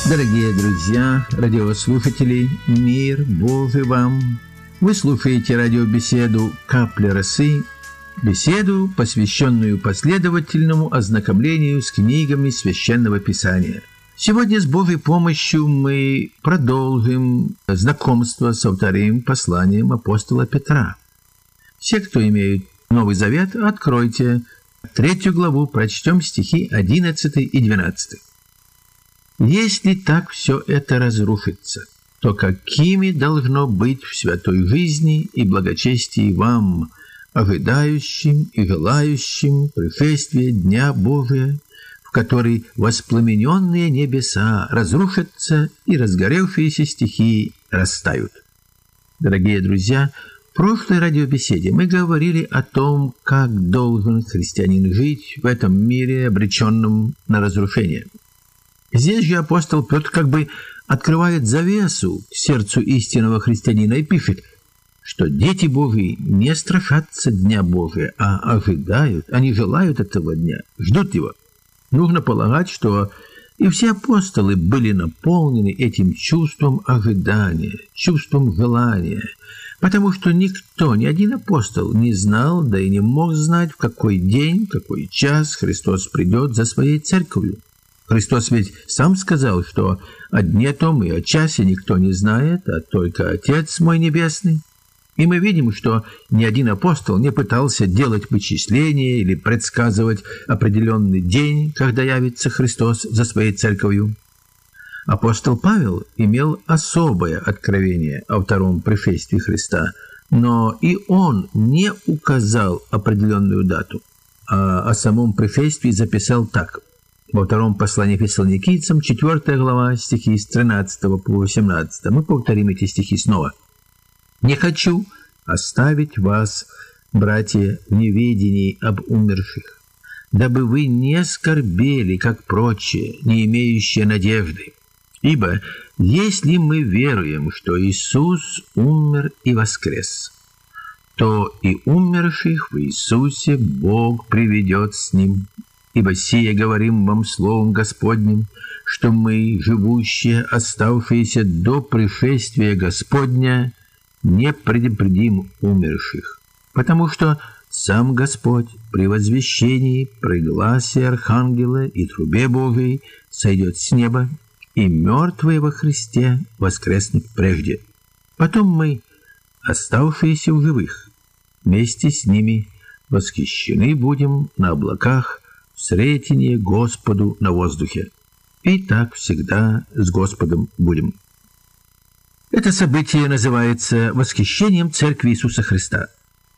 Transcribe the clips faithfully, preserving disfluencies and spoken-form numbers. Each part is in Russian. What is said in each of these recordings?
Дорогие друзья, радиослушатели, мир Божий вам! Вы слушаете радиобеседу «Капля росы», беседу, посвященную последовательному ознакомлению с книгами Священного Писания. Сегодня с Божьей помощью мы продолжим знакомство со вторым посланием апостола Петра. Все, кто имеет Новый Завет, откройте третью главу, прочтем стихи одиннадцатый и двенадцатый. Если так все это разрушится, то какими должно быть в святой жизни и благочестии вам, ожидающим и желающим пришествия Дня Божия, в который воспламененные небеса разрушатся и разгоревшиеся стихии растают? Дорогие друзья, в прошлой радиобеседе мы говорили о том, как должен христианин жить в этом мире, обреченном на разрушение. Здесь же апостол Петр как бы открывает завесу к сердцу истинного христианина и пишет, что дети Божии не страшатся Дня Божия, а ожидают, они желают этого дня, ждут его. Нужно полагать, что и все апостолы были наполнены этим чувством ожидания, чувством желания, потому что никто, ни один апостол не знал, да и не мог знать, в какой день, в какой час Христос придет за своей церковью. Христос ведь сам сказал, что о дне том и о часе никто не знает, а только Отец мой Небесный. И мы видим, что ни один апостол не пытался делать вычисления или предсказывать определенный день, когда явится Христос за своей церковью. Апостол Павел имел особое откровение о втором пришествии Христа, но и он не указал определенную дату, а о самом пришествии записал так. Во втором послании Фессалоникийцам, четвёртая глава, стихи с тринадцатого по восемнадцатый. Мы повторим эти стихи снова. «Не хочу оставить вас, братья, в неведении об умерших, дабы вы не скорбели, как прочие, не имеющие надежды. Ибо если мы веруем, что Иисус умер и воскрес, то и умерших в Иисусе Бог приведет с Ним. Ибо сие говорим вам словом Господним, что мы, живущие, оставшиеся до пришествия Господня, не предупредим умерших, потому что сам Господь при возвещении, при гласе Архангела и трубе Божией сойдет с неба, и мертвые во Христе воскреснут прежде. Потом мы, оставшиеся в живых, вместе с ними восхищены будем на облаках, встретение Господу на воздухе. И так всегда с Господом будем». Это событие называется восхищением Церкви Иисуса Христа.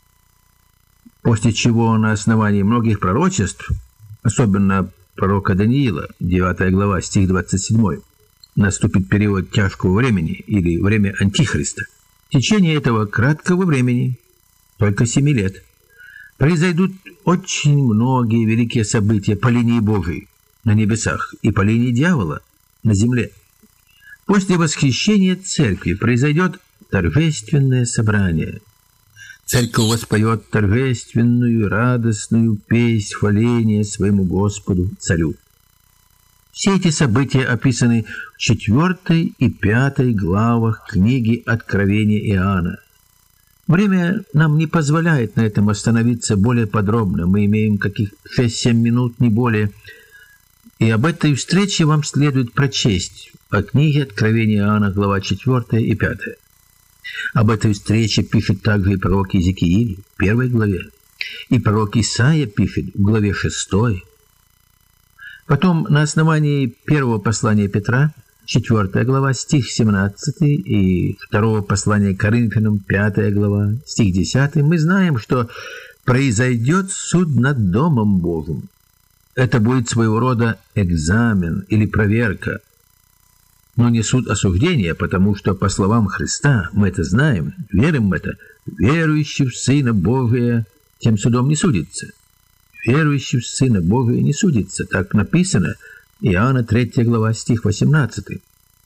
После чего на основании многих пророчеств, особенно пророка Даниила, девятая глава, стих двадцать семь, наступит период тяжкого времени или время Антихриста. В течение этого краткого времени, только семи лет, произойдут очень многие великие события по линии Божией на небесах и по линии дьявола на земле. После восхищения церкви произойдет торжественное собрание. Церковь воспоет торжественную, радостную песнь хваления своему Господу, Царю. Все эти события описаны в четвёртой и пятой главах книги Откровения Иоанна. Время нам не позволяет на этом остановиться более подробно. Мы имеем каких шесть-семь минут, не более. И об этой встрече вам следует прочесть по книге Откровения Иоанна, глава четвёртая и пятая. Об этой встрече пишет также и пророк Иезекииль в первой главе, и пророк Исаия пишет в главе шестой. Потом на основании первого послания Петра, четвёртая глава, стих семнадцатый, и второго послания Коринфянам, пятая глава, стих десятый, мы знаем, что произойдет суд над Домом Божьим. Это будет своего рода экзамен или проверка, но не суд осуждения, потому что, по словам Христа, мы это знаем, верим в это, верующий в Сына Божия тем судом не судится. Верующий в Сына Божия не судится, так написано, Иоанна третья глава, стих восемнадцатый.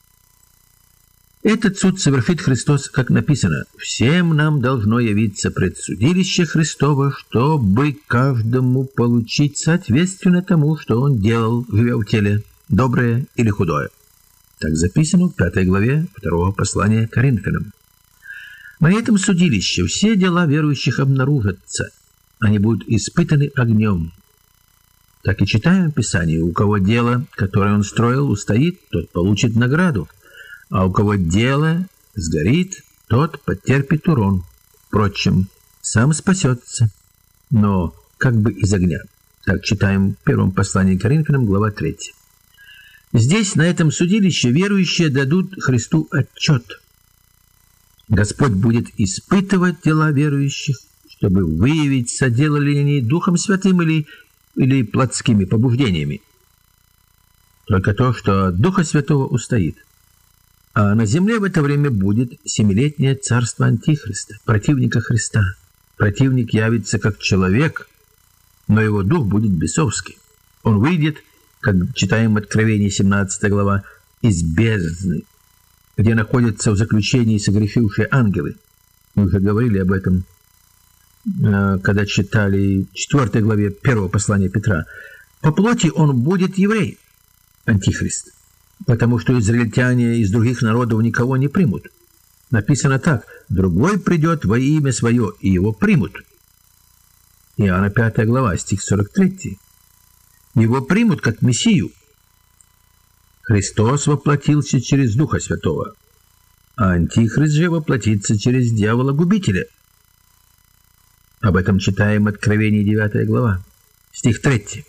Этот суд совершит Христос, как написано, «Всем нам должно явиться предсудилище Христово, чтобы каждому получить соответственно тому, что он делал, живя в теле, доброе или худое». Так записано в пятой главе второго послания Коринфянам. На этом судилище все дела верующих обнаружатся. Они будут испытаны огнем. Так и читаем в Писании: у кого дело, которое он строил, устоит, тот получит награду, а у кого дело сгорит, тот потерпит урон. Впрочем, сам спасется, но как бы из огня. Так читаем в первом послании к Коринфянам, глава третья. Здесь, на этом судилище, верующие дадут Христу отчет. Господь будет испытывать дела верующих, чтобы выявить, соделали ли они Духом Святым или, или плотскими побуждениями. Только то, что от Духа Святого устоит. А на земле в это время будет семилетнее царство Антихриста, противника Христа. Противник явится как человек, но его дух будет бесовский. Он выйдет, как читаем в Откровении, семнадцатая глава, из бездны, где находятся в заключении согрешившие ангелы. Мы уже говорили об этом, когда читали в четвёртой главе первого послания Петра. По плоти он будет еврей, Антихрист, потому что израильтяне из других народов никого не примут. Написано так: «Другой придет во имя свое, и его примут». Иоанна пятая глава, стих сорок три. Его примут как Мессию. Христос воплотился через Духа Святого, а Антихрист же воплотится через дьявола-губителя. Об этом читаем в Откровении девятая глава, стих три.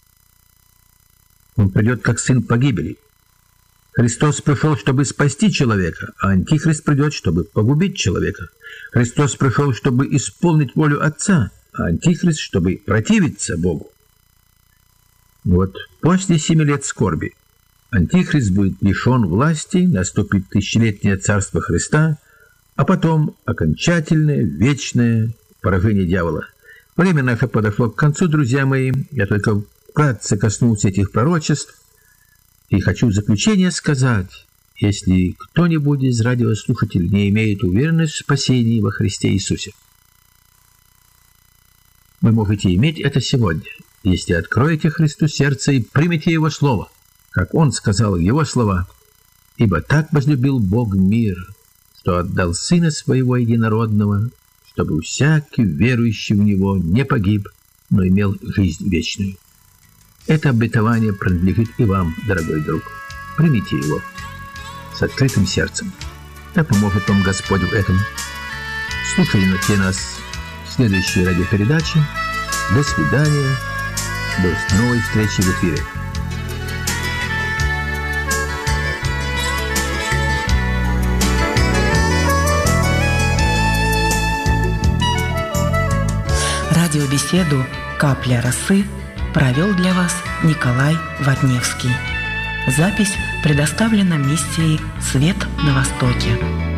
Он придет как сын погибели. Христос пришел, чтобы спасти человека, а Антихрист придет, чтобы погубить человека. Христос пришел, чтобы исполнить волю Отца, а Антихрист, чтобы противиться Богу. Вот после семи лет скорби Антихрист будет лишен власти, наступит тысячелетнее царство Христа, а потом окончательное, вечное поражение дьявола. Время наше подошло к концу, друзья мои. Я только вкратце коснулся этих пророчеств и хочу в заключение сказать: если кто-нибудь из радиослушателей не имеет уверенности в спасении во Христе Иисусе, вы можете иметь это сегодня, если откроете Христу сердце и примете Его Слово, как Он сказал Его слова: «Ибо так возлюбил Бог мир, что отдал Сына Своего Единородного, чтобы всякий верующий в Него не погиб, но имел жизнь вечную». Это обетование принадлежит и вам, дорогой друг. Примите его с открытым сердцем. Да поможет вам Господь в этом. Слушайте нас в следующей радиопередаче. До свидания. До новой встречи в эфире. Радиобеседу «Капля росы» провел для вас Николай Водневский. Запись предоставлена миссией «Свет на Востоке».